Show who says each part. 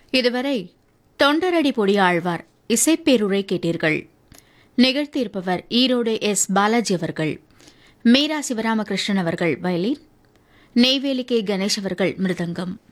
Speaker 1: இதுவரை தொண்டரடி பொடி ஆழ்வார் இசைப்பேருரை கேட்டீர்கள். நிகழ்த்தியிருப்பவர் ஈரோடு எஸ். பாலாஜி அவர்கள். மீரா சிவராமகிருஷ்ணன் அவர்கள் வயலின், நெய்வேலி கே. கணேஷ் அவர்கள் மிருதங்கம்.